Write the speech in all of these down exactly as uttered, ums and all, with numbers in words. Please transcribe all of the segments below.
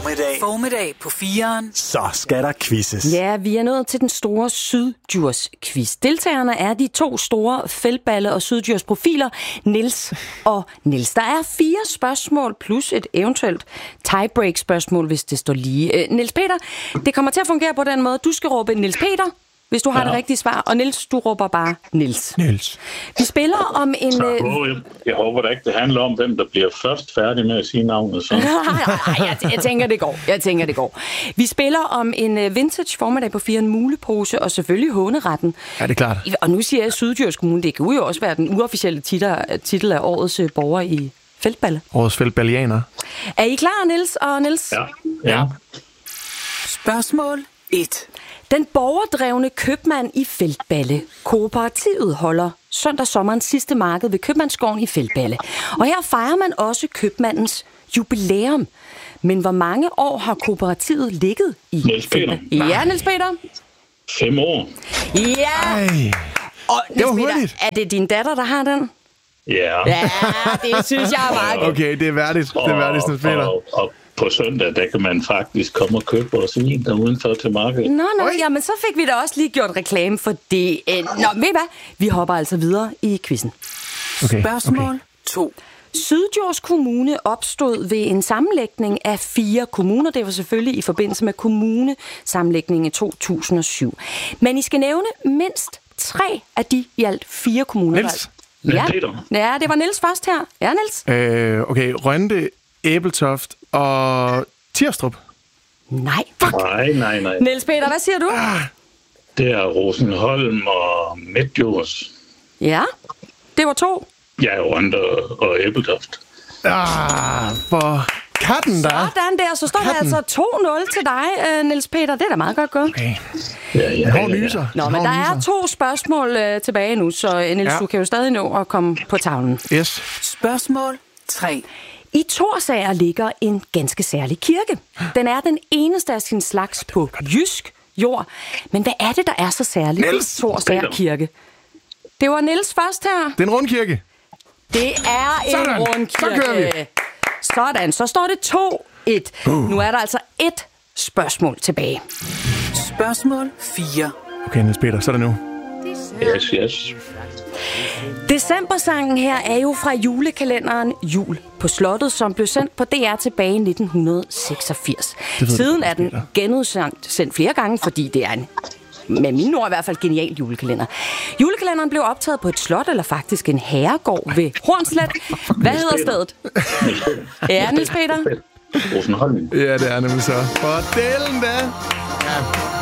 Formiddag. Formiddag på fireren. Så skal der quizzes. Ja, vi er nået til den store Syddjurs-quiz. Deltagerne er de to store Feldballe- og Syddjurs-profiler, Niels og Niels. Der er fire spørgsmål plus et eventuelt tiebreak-spørgsmål, hvis det står lige. Øh, Niels Peter, det kommer til at fungere på den måde. Du skal råbe Niels Peter, hvis du har ja. det rigtige svar, og Niels, du råber bare Niels. Niels. Vi spiller om en... Så, jeg, jeg håber da ikke, det handler om, hvem der bliver først færdig med at sige navnet. Så. Nej, jeg, jeg tænker, det går. Jeg tænker, det går. Vi spiller om en vintage formiddag på fire, en mulepose, og selvfølgelig håneretten. Ja, det er klart. Og nu siger jeg Syddjurs Kommune, det kan jo også være den uofficielle titel, titel af årets borger i Feldballe. Årets Feldballianer. Er I klar, Niels og Niels? Ja. ja. Spørgsmål et. Den borgerdrevne købmand i Feldballe. Kooperativet holder søndag sommerens sidste marked ved Købmandsgården i Feldballe. Og her fejrer man også købmandens jubilæum. Men hvor mange år har kooperativet ligget i Niels Peter. Ja, Niels Peter. Fem år. Ja. Ej. Og Det var Niels Peter, hurtigt. er det din datter, der har den? Ja. Ja, det synes jeg er meget godt. Okay, det er værdigt. Det er værdigt, Niels Peter. Og, og på søndag, der kan man faktisk komme og købe vores vin der udenfor til markedet. Nå, nå, Oj. jamen så fik vi da også lige gjort reklame for det. Nå, ved I hvad? Vi hopper altså videre i quizzen. Okay, Spørgsmål okay. to. Syddjurs Kommune opstod ved en sammenlægning af fire kommuner. Det var selvfølgelig i forbindelse med kommunesammenlægningen i to tusind og syv. Men I skal nævne mindst tre af de i alt fire kommuner. Niels. Ja. Niels Peter. Ja, det var Niels først her. Ja, Niels? Øh, okay, Rønde, Æbeltoft og Tirstrup. Nej. Nej, nej, nej. Niels Peter, hvad siger du? Det er Rosenholm og Midtjurs. Ja, det var to. Ja, Rønde og Æbeltoft. Ah, for katten der. Sådan der, så står der Katten. altså to nul til dig, øh, Niels Peter. Det er da meget godt gået. Okay. Ja, ja, Hård ja, ja. nyser. Nå, men der er to spørgsmål øh, tilbage nu, så øh, Niels, Ja. du kan jo stadig nå at komme på tavlen. Yes. Spørgsmål tre. I Thorsager ligger en ganske særlig kirke. Den er den eneste af sin slags på jysk jord. Men hvad er det, der er så særligt Niels. i Thorsager kirke? Det var Niels først her. Det er en rundkirke. Det er en Sådan. rundkirke. Så kører vi. Sådan, så står det to et. Uh. Nu er der altså et spørgsmål tilbage. Spørgsmål fire. Okay, Niels Peter, så er det nu. Yes, yes. Decembersangen her er jo fra julekalenderen Jul på Slottet, som blev sendt på D R tilbage i nitten seksogfirs. Siden er den genudsendt sendt flere gange, fordi det er en, med mine ord i hvert fald, genial julekalender. Julekalenderen blev optaget på et slot, eller faktisk en herregård ved Hornslet. Hvad hedder stedet? Ja, Niels Peter. Rosenholm. Ja, det er nemlig så. For delen da. Ja.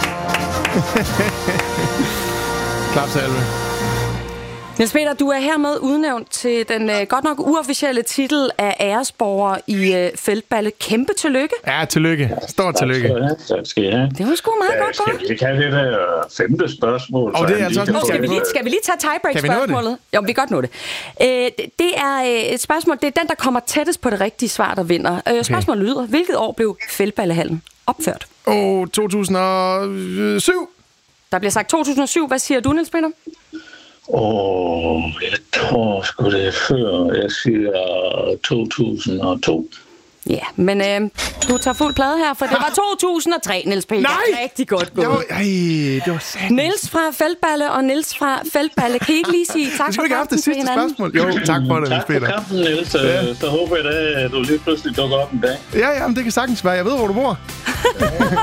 Klapsalve. Niels Peter, du er hermed udnævnt til den øh, godt nok uofficielle titel af æresborger i øh, Feldballe. Kæmpe tillykke. Ja, tillykke. Stort tillykke. Tak skal I have. Det var sgu meget Ja, godt skal gået. vi ikke have det der femte spørgsmål? Og så det er han altså lige også kan nu, få Skal vi, lidt, lige, øh, skal vi lige tage Kan vi nå det? tiebreak-spørgsmålet? Jo, vi kan godt nå det. Øh, det- det er øh, et spørgsmål, det er den, der kommer tættest på det rigtige svar, der vinder. Øh, spørgsmålet lyder, hvilket år blev Feldballehallen opført? Og to tusind og syv. Der bliver sagt to tusind og syv. Hvad siger du, Niels Peter? Åh, jeg tror sgu det er før. Jeg siger to tusind og to. Ja, men øh, du tager fuld plade her, for det var to tusind og tre, Niels Peter. Nej! Rigtig godt gået. Jo, ej, det var sandt. Niels fra Feldballe og Niels fra Feldballe. Kan I ikke lige sige tak Vi for skulle ikke have haft kampen det til sidste hinanden? spørgsmål. Jo, tak for det, Niels Tak for Peter. kampen, Niels. Så, så håber jeg da, at du lige pludselig dukker op en dag. Ja, ja, men det kan sagtens være. Jeg ved, hvor du bor.